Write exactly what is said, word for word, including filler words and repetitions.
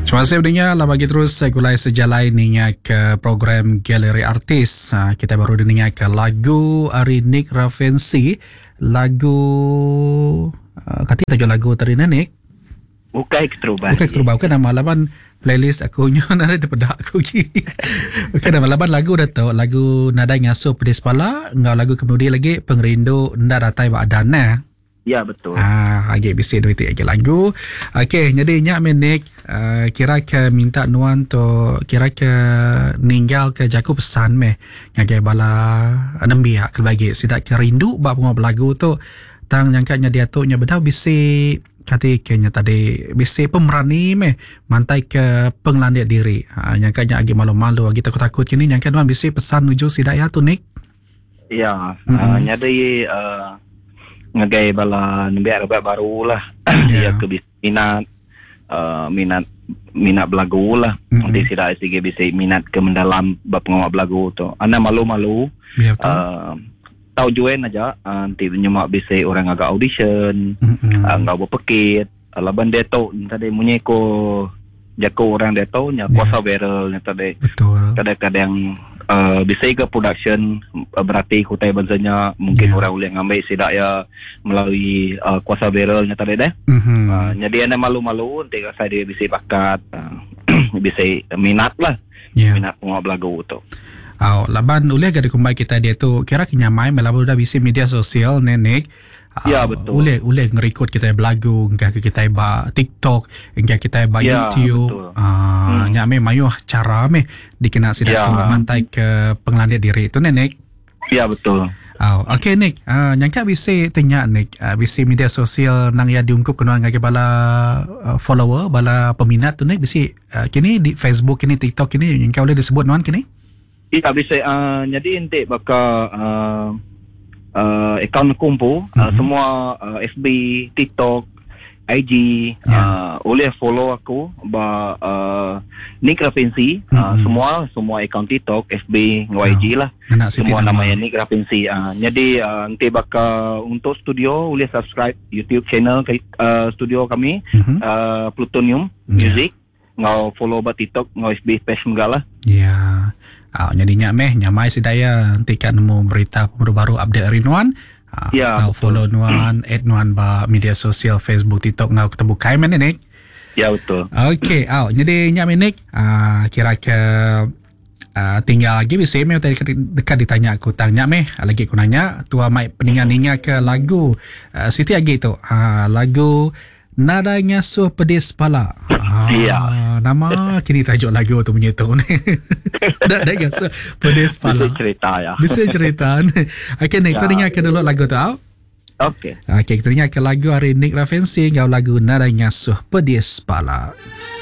Terima kasih pendengar lah bagi terus saya gulai sejalai ningat ke program Galeri Artis. Ha, kita baru dengar ke lagu Ari Nick Ravensi. Lagu uh, kata tajuk lagu tadi Nick. Bukai Keteruban. Bukai Keteruban. Bukan nama laban playlist aku nyo ada daripada aku lagi. Bukan nama laban lagu dah tahu. Lagu Nada Ngasuh Pedis Pala. Engkau lagu kemudian lagi Pengerindu Nda Datai Wa Adana. Ya betul. Ah, agak bisik dua tiga lagu. Okey, jadi nyak menik uh, kira ke minta nuan tu kira ke ninggal ke jaku pesan meh ngagai bala nembia ke bagi sidak ke rindu bab ngau lagu tu tang nyangkanya dia tu nya bedah bisik kata kenya tadi bisik pemerani meh mantai ke penglandia diri. Ha, nyangkanya agak malu-malu agak takut-takut kini nyangka nuan bisik pesan nuju sidak ya tu Nik. Ya, mm-hmm. uh, nyadi uh, ngagai bala nembiak rebak baru lah. Yeah. Ya ke minat uh, minat minat belagu lah. Mm-hmm. Nanti sida S G bisa minat ke mendalam bab ngawak belagu tu. Ana malu-malu. Yeah, uh, tahu join aja uh, nanti nyemak bisa orang agak audition. Mm-hmm. Uh, ngau berpekit. Laban dia tu tadi munyi ko jako orang dia tu nya kuasa yeah. viral nya tadi. Betul. Kadang-kadang Uh, bisa ke production uh, berarti kutai bahasanya mungkin yeah. orang boleh ngambil sidak ya melalui uh, kuasa viralnya tadi deh. Mm-hmm. Uh, jadi anda malu-malu nanti saya dia bisa bakat uh, bisa minat lah yeah. minat penguat lagu tu. Oh, laban boleh gak dikumbai kita dia tu kira kenyamai melaban dah bisa media sosial nenek. Ya betul. Boleh boleh ngerikut kita belagu enggak kita ba TikTok, enggak kita ba ya, YouTube. Ah, hmm. nya me mayu cara me dikena sidak ya. Mantai ke penglandia diri itu nenek. Ya betul. Oh, okey Nik. Uh, nyangka bisa tanya Nik, uh, bisa media sosial nang ya diungkup kenal ngake bala uh, follower, bala peminat tu Nik bisa uh, kini di Facebook kini TikTok kini nyangka boleh disebut nuan kini? Iya bisa uh, jadi ente bakal uh, Uh, akaun kumpul mm-hmm. uh, semua uh, F B, TikTok, I G yeah. uh, boleh follow aku ba uh, Nick Ravensi mm-hmm. uh, semua semua akaun TikTok, F B, oh. I G lah semua namanya Nick Ravensi. Uh, jadi uh, nanti bakal untuk studio boleh subscribe YouTube channel uh, studio kami mm-hmm. uh, Plutonium yeah. Music. Ngau follow ba TikTok, ngau F B page enggak lah. Ya. Yeah. Ah, jadinya meh nyamai si daya nanti kan nemu berita baru update dari nuan. Ah, ya, tahu follow nuan, add nuan ba media sosial Facebook, TikTok ngau ketemu kai men Nik. Ya betul. Okey, ah jadi nyam Nik, ah kira ke ah, tinggal lagi bisa meh tadi dekat ditanya aku tanya meh lagi aku nanya tua mai peningan-ningan ke lagu ah, Siti Agi tu. Ah lagu Nada Ngasuh Pedis Pala. Ah, ya. Nama kini tajuk lagu tu punya tu. Nada Ngasuh Pedis Pala. Bisa cerita ya. Bisa cerita. Okey Nik, ya. Kita dengarkan dulu lagu tu. Okey. Okey, kita dengarkan lagu Ari Nick Ravensi, ngau lagu Nada Ngasuh Pedis Pala.